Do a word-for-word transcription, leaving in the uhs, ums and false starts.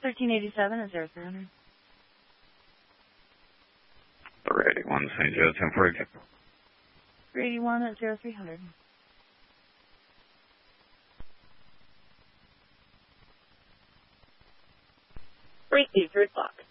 thirteen eighty-seven at zero three hundred. three eighty-one, Saint Joe, ten forty-two. three eighty-one at zero three hundred. Three two, three o'clock.